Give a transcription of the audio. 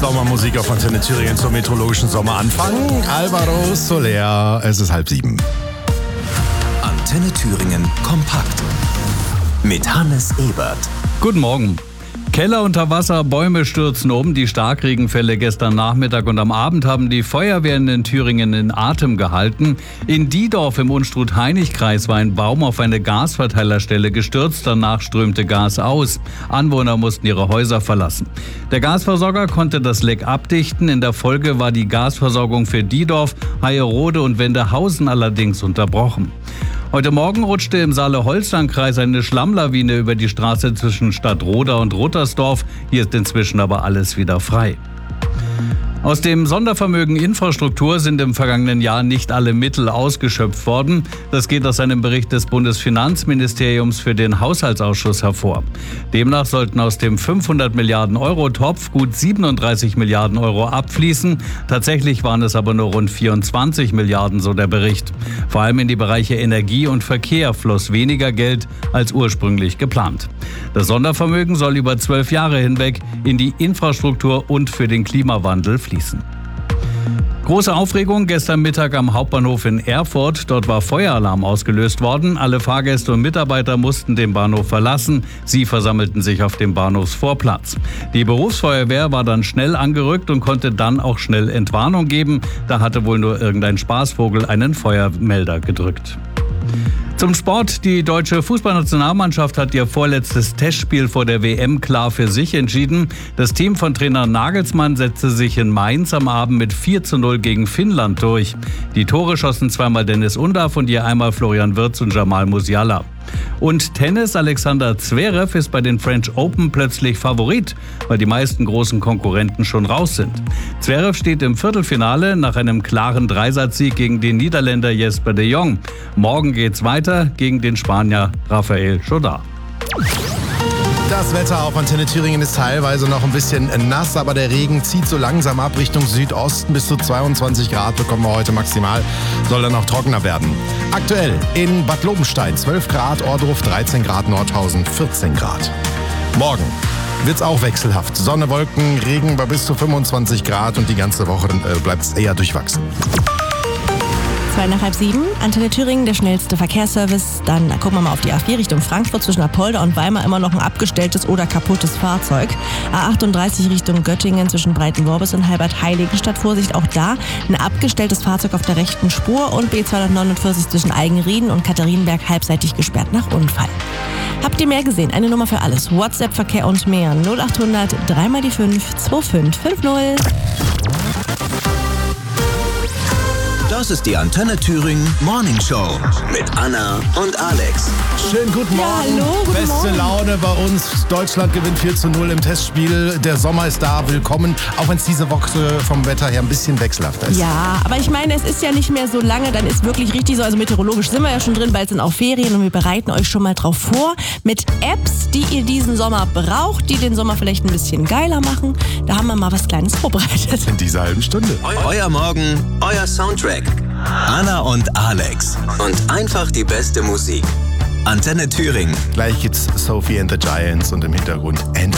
Sommermusik auf Antenne Thüringen zum meteorologischen Sommeranfang. Alvaro Soler, es ist 6:30. Antenne Thüringen kompakt mit Hannes Ebert. Guten Morgen. Keller unter Wasser, Bäume stürzen um. Die Starkregenfälle gestern Nachmittag und am Abend haben die Feuerwehren in Thüringen in Atem gehalten. In Diedorf im Unstrut-Hainich-Kreis war ein Baum auf eine Gasverteilerstelle gestürzt. Danach strömte Gas aus. Anwohner mussten ihre Häuser verlassen. Der Gasversorger konnte das Leck abdichten. In der Folge war die Gasversorgung für Diedorf, Heierode und Wendehausen allerdings unterbrochen. Heute Morgen rutschte im Saale-Holstein-Kreis eine Schlammlawine über die Straße zwischen Stadtroda und Ruttersdorf. Hier ist inzwischen aber alles wieder frei. Aus dem Sondervermögen Infrastruktur sind im vergangenen Jahr nicht alle Mittel ausgeschöpft worden. Das geht aus einem Bericht des Bundesfinanzministeriums für den Haushaltsausschuss hervor. Demnach sollten aus dem 500 Milliarden Euro Topf gut 37 Milliarden Euro abfließen. Tatsächlich waren es aber nur rund 24 Milliarden, so der Bericht. Vor allem in die Bereiche Energie und Verkehr floss weniger Geld als ursprünglich geplant. Das Sondervermögen soll über 12 Jahre hinweg in die Infrastruktur und für den Klimawandel fließen. Große Aufregung gestern Mittag am Hauptbahnhof in Erfurt. Dort war Feueralarm ausgelöst worden. Alle Fahrgäste und Mitarbeiter mussten den Bahnhof verlassen. Sie versammelten sich auf dem Bahnhofsvorplatz. Die Berufsfeuerwehr war dann schnell angerückt und konnte dann auch schnell Entwarnung geben. Da hatte wohl nur irgendein Spaßvogel einen Feuermelder gedrückt. Zum Sport. Die deutsche Fußballnationalmannschaft hat ihr vorletztes Testspiel vor der WM klar für sich entschieden. Das Team von Trainer Nagelsmann setzte sich in Mainz am Abend mit 4:0 gegen Finnland durch. Die Tore schossen zweimal Dennis Undav und je einmal Florian Wirtz und Jamal Musiala. Und Tennis, Alexander Zverev ist bei den French Open plötzlich Favorit, weil die meisten großen Konkurrenten schon raus sind. Zverev steht im Viertelfinale nach einem klaren Dreisatzsieg gegen den Niederländer Jesper de Jong. Morgen geht's weiter gegen den Spanier Rafael Chodar. Das Wetter auf Antenne Thüringen ist teilweise noch ein bisschen nass, aber der Regen zieht so langsam ab Richtung Südosten. Bis zu 22 Grad bekommen wir heute maximal, soll dann noch trockener werden. Aktuell in Bad Lobenstein 12 Grad, Ohrdruf 13 Grad, Nordhausen 14 Grad. Morgen wird's auch wechselhaft. Sonne, Wolken, Regen bei bis zu 25 Grad und die ganze Woche bleibt es eher durchwachsen. 6:30, Antenne Thüringen, der schnellste Verkehrsservice. Dann gucken wir mal auf die A4 Richtung Frankfurt. Zwischen Apolda und Weimar immer noch ein abgestelltes oder kaputtes Fahrzeug. A38 Richtung Göttingen zwischen Breitenworbis und Halbert-Heiligenstadt. Vorsicht, auch da ein abgestelltes Fahrzeug auf der rechten Spur. Und B249 zwischen Eigenrieden und Katharinenberg halbseitig gesperrt nach Unfall. Habt ihr mehr gesehen? Eine Nummer für alles. WhatsApp, Verkehr und mehr. 0800 3x5 2550. Das ist die Antenne Thüringen Morning Show mit Anna und Alex. Schönen guten Morgen. Ja, hallo, guten Beste Morgen. Laune bei uns. Deutschland gewinnt 4:0 im Testspiel. Der Sommer ist da. Willkommen. Auch wenn es diese Woche vom Wetter her ein bisschen wechselhafter ist. Ja, aber ich meine, es ist ja nicht mehr so lange, dann ist wirklich richtig so, also meteorologisch sind wir ja schon drin, bald sind auch Ferien und wir bereiten euch schon mal drauf vor mit Apps, die ihr diesen Sommer braucht, die den Sommer vielleicht ein bisschen geiler machen. Da haben wir mal was Kleines vorbereitet. In dieser halben Stunde. Euer Morgen, euer Soundtrack. Anna und Alex. Und einfach die beste Musik. Antenne Thüringen. Gleich gibt's Sophie and the Giants und im Hintergrund